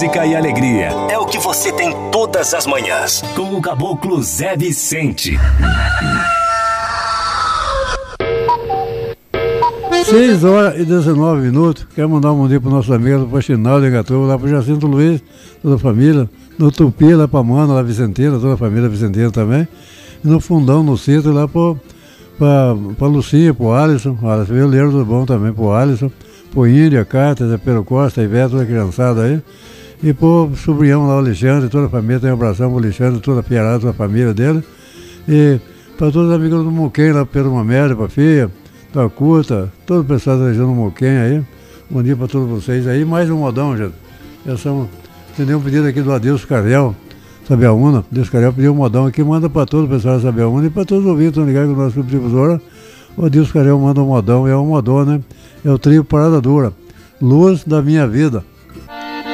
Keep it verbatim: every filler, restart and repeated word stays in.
música e alegria. É o que você tem todas as manhãs. Com o Caboclo Zé Vicente. seis horas e dezenove minutos. Quero mandar um bom dia para o nosso amigo do Pastinal de Gatuba, lá para o Jacinto Luiz, toda a família. No Tupi, lá para a Mana, lá Vicentina, toda a família Vicentina também. E no Fundão, no Sítio, lá para a Lucia, para o Alisson. O Alisson veio ler do bom também para o Alisson. Para o Índia, Cátia, Zé Pedro Costa, Ivete, toda a criançada aí. E para o sobrinhão lá, o Alexandre, toda a família. Tem um abração para o Alexandre, toda a Piarada, toda a família dele. E para todos os amigos do Moquém, lá Pedro Mamério, para a filha, da Curta, todo o pessoal da região do Moquém aí. Bom dia para todos vocês aí. Mais um modão, gente. Já são, entendeu? Um pedido aqui do Adilson Carvel, Sabiaúna. Adilson Carvel pediu um modão aqui, manda para todo o pessoal da Sabiaúna e para todos os ouvintes que estão ligados com o nosso subdifusor. O Adilson Carvel manda um modão, é um modão, né? É o trio Parada Dura, Luz da Minha Vida.